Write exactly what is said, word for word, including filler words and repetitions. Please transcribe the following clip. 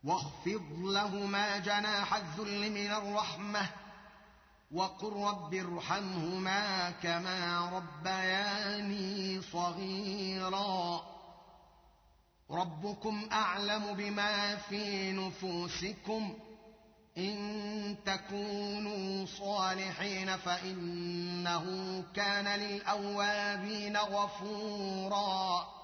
واخفض لهما جناح الذل من الرحمة وقل رب ارحمهما كما ربياني صغيرا ربكم أعلم بما في نفوسكم إن تكونوا صالحين فإنه كان للأوابين غفورا